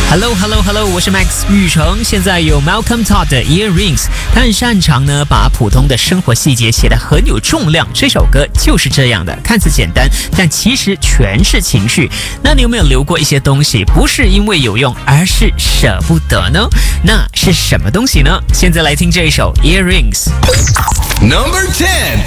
Hello， 我是 Max 玉成。现在有 Malcolm Todd 的 Earrings， 他很擅长呢把普通的生活细节写得很有重量。这首歌就是这样的，看似简单，但其实全是情绪。那你有没有留过一些东西，不是因为有用，而是舍不得呢？那是什么东西呢？现在来听这一首 Earrings。 Number 10